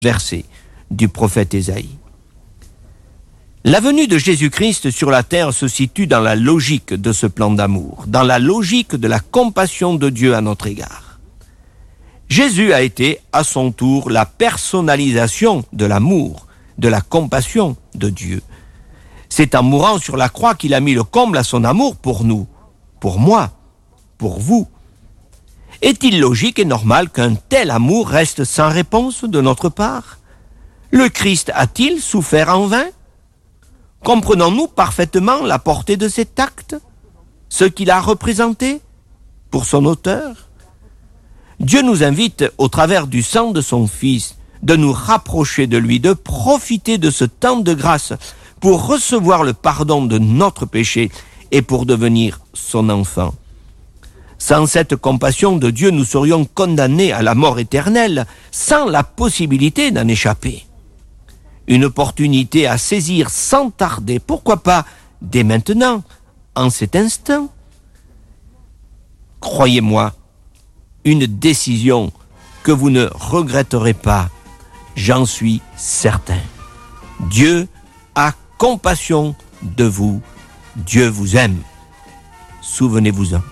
verset du prophète Ésaïe. La venue de Jésus-Christ sur la terre se situe dans la logique de ce plan d'amour, dans la logique de la compassion de Dieu à notre égard. Jésus a été, à son tour, la personnalisation de l'amour, de la compassion de Dieu. C'est en mourant sur la croix qu'il a mis le comble à son amour pour nous, pour moi, pour vous. Est-il logique et normal qu'un tel amour reste sans réponse de notre part? Le Christ a-t-il souffert en vain? Comprenons-nous parfaitement la portée de cet acte, ce qu'il a représenté pour son auteur? Dieu nous invite, au travers du sang de son Fils, de nous rapprocher de lui, de profiter de ce temps de grâce pour recevoir le pardon de notre péché et pour devenir son enfant. Sans cette compassion de Dieu, nous serions condamnés à la mort éternelle, sans la possibilité d'en échapper. Une opportunité à saisir sans tarder, pourquoi pas dès maintenant, en cet instant. Croyez-moi, une décision que vous ne regretterez pas, j'en suis certain. Dieu a compassion de vous, Dieu vous aime. Souvenez-vous-en.